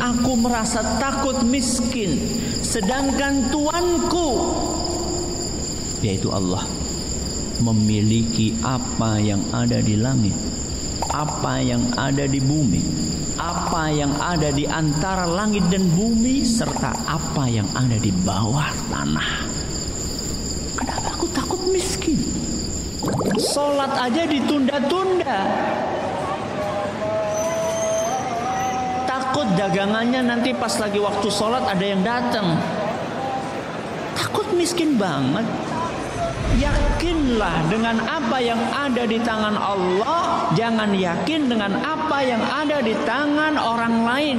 aku merasa takut miskin, sedangkan Tuanku, yaitu Allah, memiliki apa yang ada di langit, apa yang ada di bumi, apa yang ada di antara langit dan bumi, serta apa yang ada di bawah tanah. Kenapa aku takut miskin? Sholat aja ditunda-tunda. Takut dagangannya nanti pas lagi waktu sholat ada yang datang. Takut miskin banget. Yakinlah dengan apa yang ada di tangan Allah, jangan yakin dengan apa yang ada di tangan orang lain.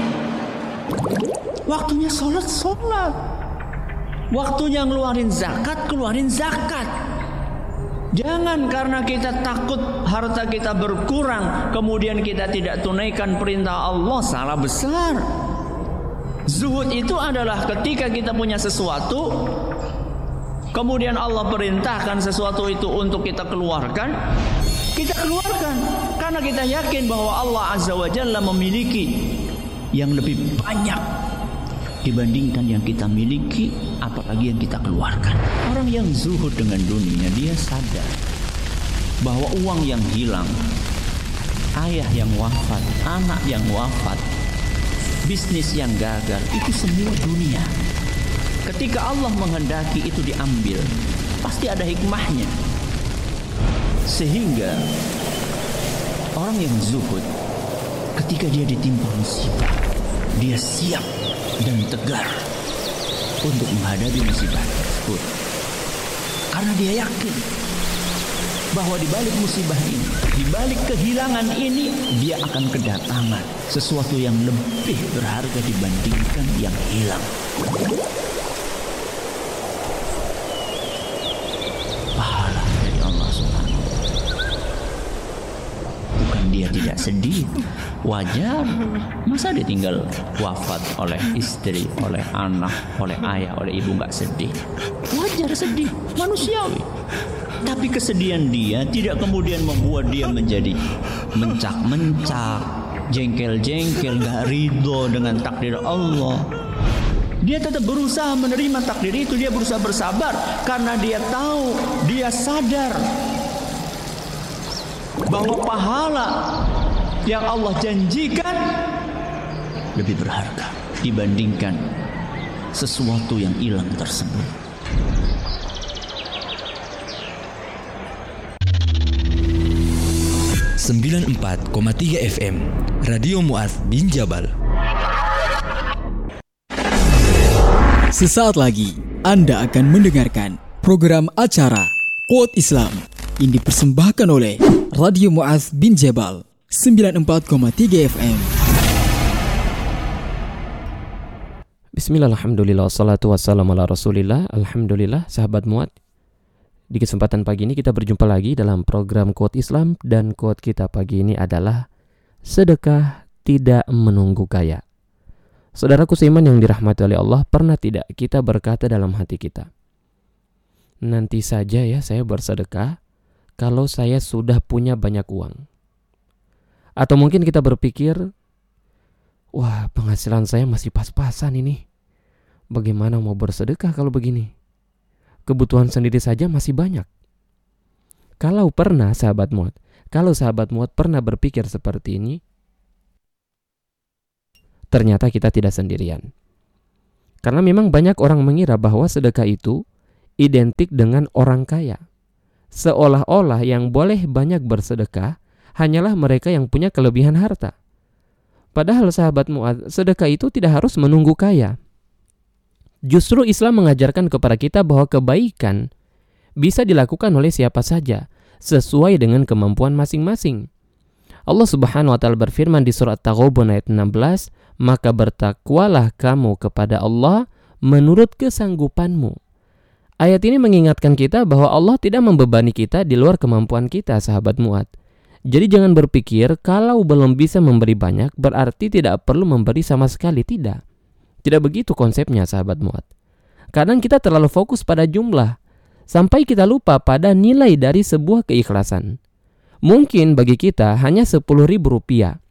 Waktunya sholat, sholat. Waktunya ngeluarin zakat, keluarin zakat. Jangan karena kita takut harta kita berkurang, kemudian kita tidak tunaikan perintah Allah. Salah besar. Zuhud itu adalah ketika kita punya sesuatu, kemudian Allah perintahkan sesuatu itu untuk kita keluarkan, kita keluarkan karena kita yakin bahwa Allah Azza wa Jalla memiliki yang lebih banyak dibandingkan yang kita miliki, apalagi yang kita keluarkan. Orang yang zuhud dengan dunia, dia sadar bahwa uang yang hilang, ayah yang wafat, anak yang wafat, bisnis yang gagal, itu semua dunia. Ketika Allah menghendaki itu diambil, pasti ada hikmahnya. Sehingga orang yang zuhud, ketika dia ditimpa musibah, dia siap dan tegar untuk menghadapi musibah tersebut. Karena dia yakin bahwa di balik musibah ini, di balik kehilangan ini, dia akan kedatangan sesuatu yang lebih berharga dibandingkan yang hilang. Pahala dari Allah Subhanahu wa Ta'ala. Bukan dia tidak sedih, wajar. Masa dia tinggal wafat oleh istri, oleh anak, oleh ayah, oleh ibu, nggak sedih? Wajar sedih, manusiawi. Tapi kesedihan dia tidak kemudian membuat dia menjadi mencak-mencak, jengkel-jengkel, nggak ridho dengan takdir Allah. Dia tetap berusaha menerima takdir itu. Dia berusaha bersabar karena dia tahu, dia sadar bahwa pahala yang Allah janjikan lebih berharga dibandingkan sesuatu yang hilang tersebut. Sembilan 94,3 FM Radio Mu'adz bin Jabal. Sesaat lagi Anda akan mendengarkan program acara Quote Islam yang dipersembahkan oleh Radio Mu'adz bin Jabal 94,3 FM. Bismillah, alhamdulillah, wassalatu wassalamu ala rasulillah. Alhamdulillah, sahabat Mu'adz, di kesempatan pagi ini kita berjumpa lagi dalam program Quote Islam. Dan quote kita pagi ini adalah sedekah tidak menunggu kaya. Saudaraku seiman yang dirahmati oleh Allah, pernah tidak kita berkata dalam hati kita, nanti saja ya saya bersedekah kalau saya sudah punya banyak uang. Atau mungkin kita berpikir, wah, penghasilan saya masih pas-pasan ini, bagaimana mau bersedekah kalau begini? Kebutuhan sendiri saja masih banyak. Kalau pernah sahabat Mu'adz, kalau sahabat Mu'adz pernah berpikir seperti ini, ternyata kita tidak sendirian. Karena memang banyak orang mengira bahwa sedekah itu identik dengan orang kaya. Seolah-olah yang boleh banyak bersedekah hanyalah mereka yang punya kelebihan harta. Padahal sahabat Mu'adz, sedekah itu tidak harus menunggu kaya. Justru Islam mengajarkan kepada kita bahwa kebaikan bisa dilakukan oleh siapa saja sesuai dengan kemampuan masing-masing. Allah Subhanahu wa Ta'ala berfirman di surat Taghabun ayat 16, maka bertakwalah kamu kepada Allah menurut kesanggupanmu. Ayat ini mengingatkan kita bahwa Allah tidak membebani kita di luar kemampuan kita, sahabat Mu'adz. Jadi jangan berpikir kalau belum bisa memberi banyak berarti tidak perlu memberi sama sekali. Tidak begitu konsepnya, sahabat Mu'adz. Kadang kita terlalu fokus pada jumlah sampai kita lupa pada nilai dari sebuah keikhlasan. Mungkin bagi kita hanya 10.000 rupiah,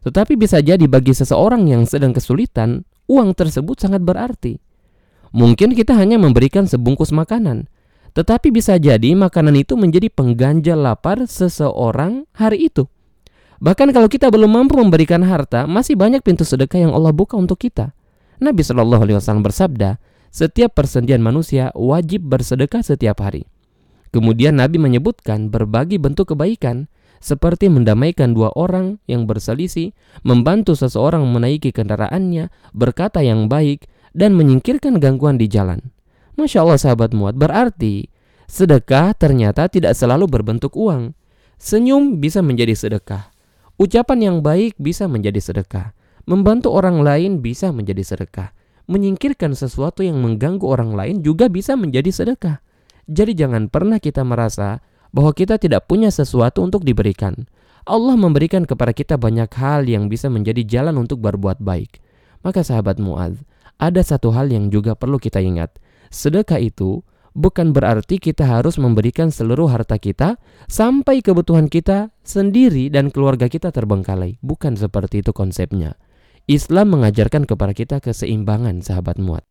Tetapi bisa jadi bagi seseorang yang sedang kesulitan, uang tersebut sangat berarti. Mungkin kita hanya memberikan sebungkus makanan, tetapi bisa jadi makanan itu menjadi pengganjal lapar seseorang hari itu. Bahkan kalau kita belum mampu memberikan harta, masih banyak pintu sedekah yang Allah buka untuk kita. Nabi SAW bersabda, setiap persendian manusia wajib bersedekah setiap hari. Kemudian Nabi menyebutkan berbagai bentuk kebaikan, seperti mendamaikan dua orang yang berselisih, membantu seseorang menaiki kendaraannya, berkata yang baik, dan menyingkirkan gangguan di jalan. Masya Allah sahabat muat, berarti sedekah ternyata tidak selalu berbentuk uang. Senyum bisa menjadi sedekah. Ucapan yang baik bisa menjadi sedekah. Membantu orang lain bisa menjadi sedekah. Menyingkirkan sesuatu yang mengganggu orang lain juga bisa menjadi sedekah. Jadi jangan pernah kita merasa bahwa kita tidak punya sesuatu untuk diberikan. Allah memberikan kepada kita banyak hal yang bisa menjadi jalan untuk berbuat baik. Maka sahabat Mu'adz, ada satu hal yang juga perlu kita ingat. Sedekah itu bukan berarti kita harus memberikan seluruh harta kita sampai kebutuhan kita sendiri dan keluarga kita terbengkalai. Bukan seperti itu konsepnya. Islam mengajarkan kepada kita keseimbangan sahabat Mu'adz.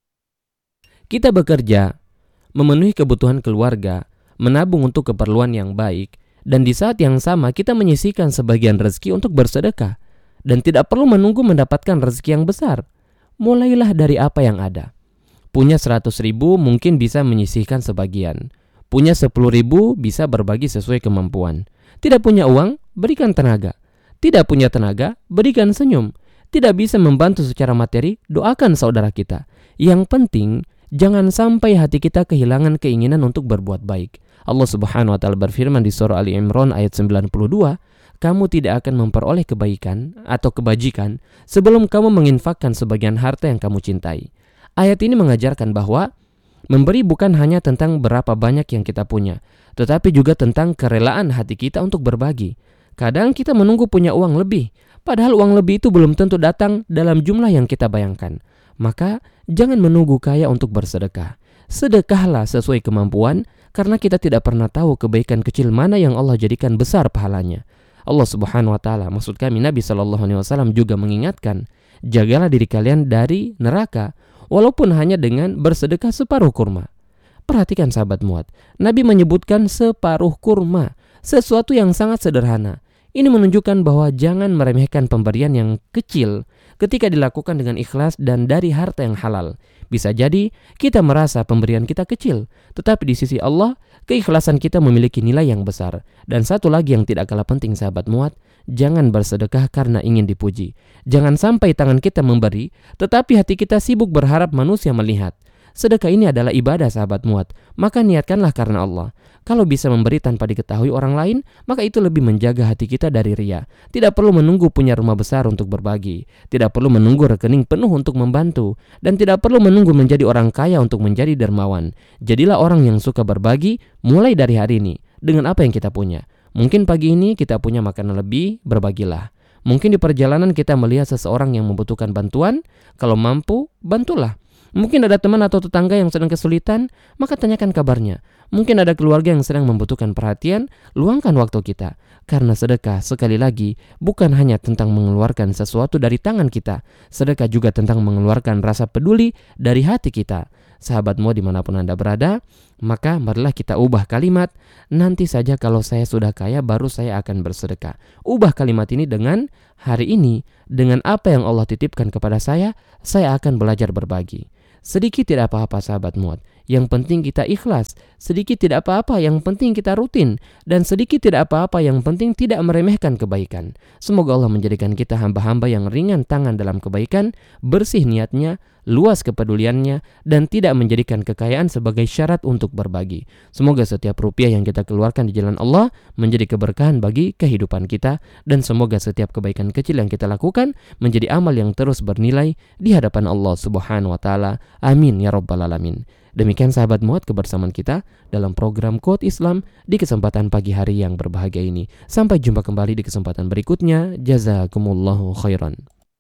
Kita bekerja, memenuhi kebutuhan keluarga, menabung untuk keperluan yang baik, dan di saat yang sama kita menyisihkan sebagian rezeki untuk bersedekah. Dan tidak perlu menunggu mendapatkan rezeki yang besar. Mulailah dari apa yang ada. Punya 100.000 mungkin bisa menyisihkan sebagian. Punya 10.000 bisa berbagi sesuai kemampuan. Tidak punya uang, berikan tenaga. Tidak punya tenaga, berikan senyum. Tidak bisa membantu secara materi, doakan saudara kita. Yang penting, jangan sampai hati kita kehilangan keinginan untuk berbuat baik. Allah Subhanahu wa taala berfirman di surah Ali Imran ayat 92, kamu tidak akan memperoleh kebaikan atau kebajikan sebelum kamu menginfakkan sebagian harta yang kamu cintai. Ayat ini mengajarkan bahwa memberi bukan hanya tentang berapa banyak yang kita punya, tetapi juga tentang kerelaan hati kita untuk berbagi. Kadang kita menunggu punya uang lebih, padahal uang lebih itu belum tentu datang dalam jumlah yang kita bayangkan. Maka jangan menunggu kaya untuk bersedekah. Sedekahlah sesuai kemampuan, karena kita tidak pernah tahu kebaikan kecil mana yang Allah jadikan besar pahalanya. Allah Subhanahu wa taala, maksud kami Nabi SAW juga mengingatkan, jagalah diri kalian dari neraka, walaupun hanya dengan bersedekah separuh kurma. Perhatikan sahabat Mu'adz, Nabi menyebutkan separuh kurma, sesuatu yang sangat sederhana. Ini menunjukkan bahwa jangan meremehkan pemberian yang kecil ketika dilakukan dengan ikhlas dan dari harta yang halal. Bisa jadi kita merasa pemberian kita kecil, tetapi di sisi Allah, keikhlasan kita memiliki nilai yang besar. Dan satu lagi yang tidak kalah penting sahabat Mu'adz, jangan bersedekah karena ingin dipuji. Jangan sampai tangan kita memberi, tetapi hati kita sibuk berharap manusia melihat. Sedekah ini adalah ibadah sahabat Mu'adz, maka niatkanlah karena Allah. Kalau bisa memberi tanpa diketahui orang lain, maka itu lebih menjaga hati kita dari riya. Tidak perlu menunggu punya rumah besar untuk berbagi. Tidak perlu menunggu rekening penuh untuk membantu. Dan tidak perlu menunggu menjadi orang kaya untuk menjadi dermawan. Jadilah orang yang suka berbagi mulai dari hari ini dengan apa yang kita punya. Mungkin pagi ini kita punya makanan lebih, berbagilah. Mungkin di perjalanan kita melihat seseorang yang membutuhkan bantuan, kalau mampu, bantulah. Mungkin ada teman atau tetangga yang sedang kesulitan, maka tanyakan kabarnya. Mungkin ada keluarga yang sedang membutuhkan perhatian, luangkan waktu kita. Karena sedekah, sekali lagi, bukan hanya tentang mengeluarkan sesuatu dari tangan kita. Sedekah juga tentang mengeluarkan rasa peduli dari hati kita. Sahabatmu dimanapun Anda berada, maka marilah kita ubah kalimat, nanti saja kalau saya sudah kaya baru saya akan bersedekah. Ubah kalimat ini dengan hari ini, dengan apa yang Allah titipkan kepada saya akan belajar berbagi. Sedikit tidak apa-apa sahabat Mu'adz, yang penting kita ikhlas. Sedikit tidak apa-apa, yang penting kita rutin. Dan sedikit tidak apa-apa, yang penting tidak meremehkan kebaikan. Semoga Allah menjadikan kita hamba-hamba yang ringan tangan dalam kebaikan, bersih niatnya, luas kepeduliannya, dan tidak menjadikan kekayaan sebagai syarat untuk berbagi. Semoga setiap rupiah yang kita keluarkan di jalan Allah menjadi keberkahan bagi kehidupan kita, dan semoga setiap kebaikan kecil yang kita lakukan menjadi amal yang terus bernilai di hadapan Allah Subhanahu wa taala. Amin ya rabbal alamin. Demikian sahabat Mu'adz kebersamaan kita dalam program Quote Islam di kesempatan pagi hari yang berbahagia ini. Sampai jumpa kembali di kesempatan berikutnya. Jazakumullahu khairan.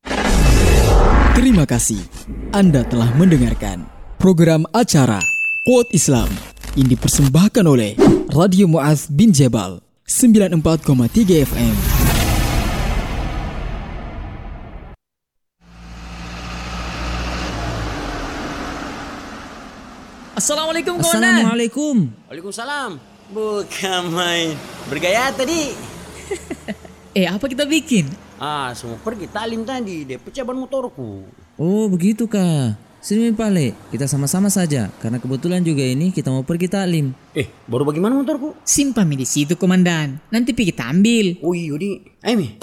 Terima kasih Anda telah mendengarkan program acara Quote Islam yang dipersembahkan oleh Radio Mu'adz bin Jabal 94,3 FM. Assalamualaikum Komandan. Assalamualaikum. Waalaikumsalam. Bukan main. Bergaya tadi. Apa kita bikin? Semua pergi talim tadi. Dia pecah ban motorku. Oh begitu kah? Sini Pale, kita sama-sama saja. Karena kebetulan juga ini kita mau pergi taklim. Baru bagaimana motorku? Simpan di situ Komandan. Nanti kita ambil. Oh iya, ayo Mi.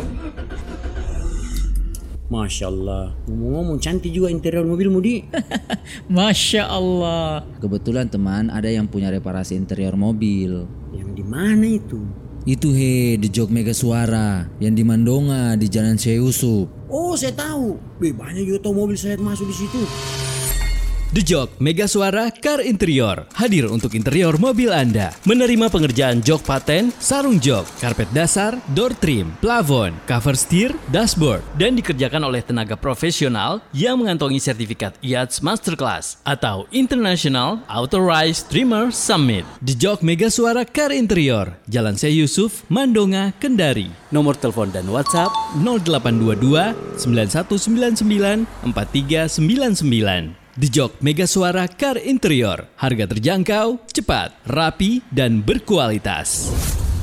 Masya Allah, ngomong-ngomong cantik juga interior mobilmu Di. Masya Allah. Kebetulan teman ada yang punya reparasi interior mobil. Yang di mana itu? Itu di Jok Mega Suara yang di Mandonga di Jalan Syekh Yusuf. Oh saya tahu. Banyak juga tahu mobil saya masuk di situ. The Jok Mega Suara Car Interior hadir untuk interior mobil Anda. Menerima pengerjaan jok paten, sarung jok, karpet dasar, door trim, plafon, cover steer, dashboard, dan dikerjakan oleh tenaga profesional yang mengantongi sertifikat IATS Masterclass atau International Authorized Trimmer Summit. The Jok Mega Suara Car Interior, Jalan Syekh Yusuf, Mandonga, Kendari. Nomor telepon dan WhatsApp 0822 9199 4399. The Jok Mega Suara Car Interior. Harga terjangkau, cepat, rapi, dan berkualitas.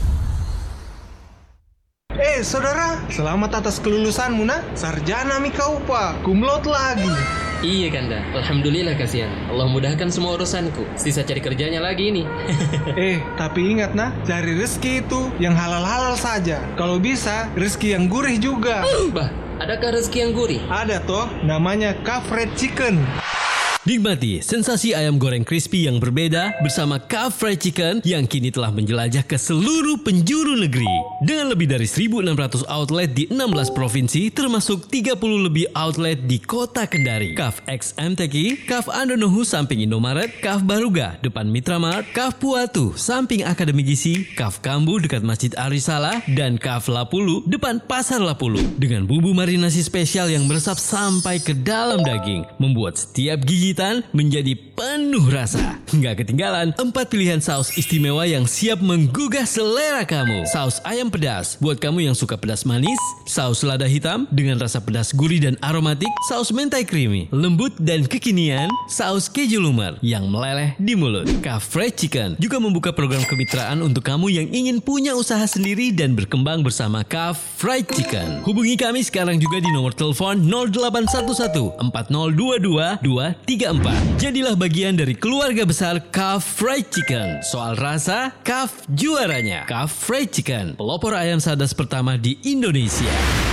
Saudara, selamat atas kelulusanmu nak. Sarjana mi kau pak, kumlot lagi. Iya Kanda, alhamdulillah kasihan. Allah mudahkan semua urusanku. Sisa cari kerjanya lagi ini. Tapi ingat nak, cari rezeki itu yang halal-halal saja. Kalau bisa, rezeki yang gurih juga. Bah, adakah rezeki yang gurih? Ada toh, namanya Kaf Fried Chicken. Nikmati sensasi ayam goreng crispy yang berbeda bersama Kaf Fried Chicken yang kini telah menjelajah ke seluruh penjuru negeri. Dengan lebih dari 1.600 outlet di 16 provinsi termasuk 30 lebih outlet di kota Kendari. Kaf X MTQ, Kaf Andonohu samping Indomaret, Kaf Baruga depan Mitra Mart, Kaf Puatu samping Akademi Gizi, Kaf Kambu dekat Masjid Arisala, dan Kaf Lapulu depan Pasar Lapulu. Dengan bumbu marinasi spesial yang meresap sampai ke dalam daging, membuat setiap gigitan menjadi penuh rasa. Nggak ketinggalan 4 pilihan saus istimewa yang siap menggugah selera kamu. Saus ayam pedas buat kamu yang suka pedas manis, saus lada hitam dengan rasa pedas gurih dan aromatik, saus mentai creamy, lembut dan kekinian, saus keju lumer yang meleleh di mulut. Kaf Fried Chicken juga membuka program kemitraan untuk kamu yang ingin punya usaha sendiri dan berkembang bersama Kaf Fried Chicken. Hubungi kami sekarang juga di nomor telepon 0811 4022 234. Jadilah bagian dari keluarga besar Kaf Fried Chicken. Soal rasa, Kaf juaranya. Kaf Fried Chicken, pelopor ayam sadas pertama di Indonesia.